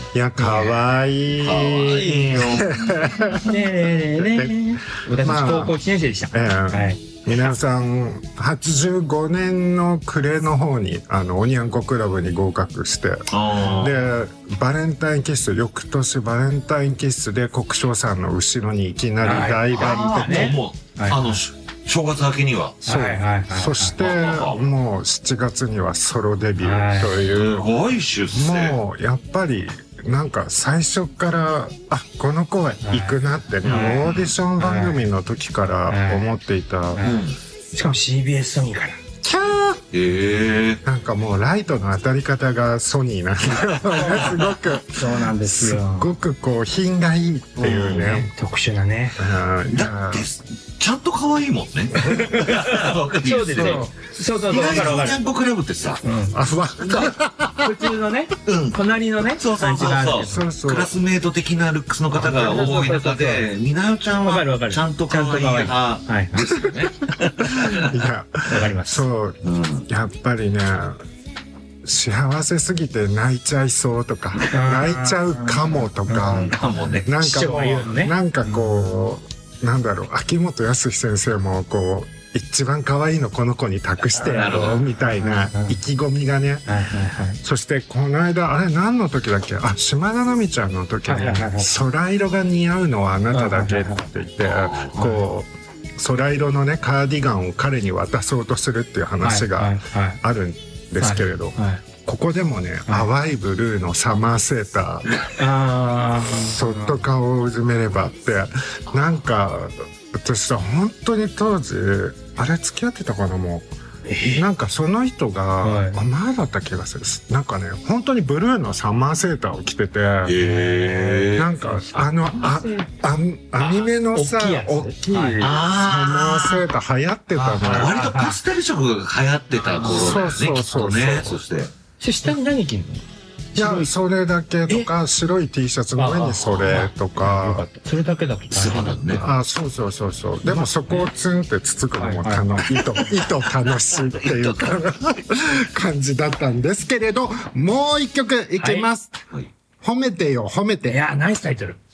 いや、かわいい。 かわいいよ。 私、高校1年生でした。はい。 皆さん、85年の暮れの方に、おにゃんこクラブに合格して、で、バレンタインキッス、翌年バレンタインキッスで国生さんの後ろにいきなり大バンね。もう、正月明けには。 そう。そして、もう7月にはソロデビューという。 すごい出世。 もう、やっぱり、なんか最初から、この子は行くなってね、オーディション番組の時から思っていた。 しかも CBS ソニーから。 キャーなんかもうライトの当たり方がソニーなんだよね、すごく。 そうなんですよ。 すごくこう、品がいいっていうね。 特殊なね。 だって、ちゃんと可愛いもんね。 そうですね。そう、わかるわかる。 おにゃんこクラブってさ、 普通のね、隣のね、 そう。クラスメート的なルックスの方が多い中で、みなよちゃんはちゃんと可愛い派ですよね。 いや、 わかります。 そう、やっぱりね、幸せすぎて泣いちゃいそうとか、泣いちゃうかもとか、なんかこう、なんだろう、秋元康先生もこう、一番可愛いのこの子に託してやろうみたいな意気込みがね。そしてこの間、あれ何の時だっけ、島田奈美ちゃんの時に、空色が似合うのはあなただけって言って、こう、空色のね、カーディガンを彼に渡そうとするっていう話があるんですけれど、ここでもね、淡いブルーのサマーセーター、そっと顔をうずめればって、なんか、私さ、本当に当時、あれ付き合ってたかな、もう。なんかその人が、前だった気がする。なんかね、本当にブルーのサマーセーターを着てて、なんか、網目のさ、大きいサマーセーター流行ってたのよ。 割とパステル色が流行ってた頃だよね、きっとね。そして。 下に何着んの？ いや、それだけとか、白い T シャツの上にそれとか。 それだけだとそうだね。 そう。でもそこをツンってつつくのも楽しいっていうか、感じだったんですけれど、もう一曲いきます。褒めてよ、褒めて。 いや、ナイスタイトル。